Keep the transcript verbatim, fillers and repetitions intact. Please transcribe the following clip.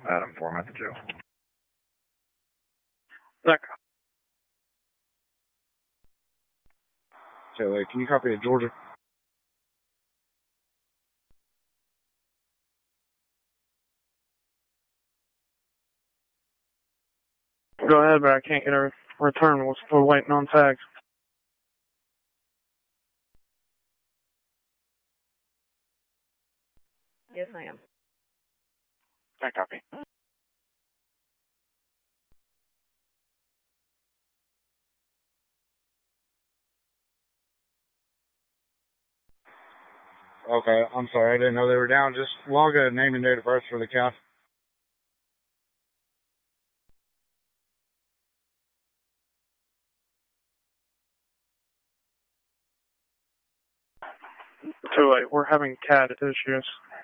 Adam four, I'm at the jail. Zach. Okay, wait, can you copy it, Georgia? Go ahead, but I can't get a return. We're still waiting on tags. Yes, I am. I copy. Okay, I'm sorry, I didn't know they were down. Just log a name and date of birth for the count. Too late. We're having C A D issues.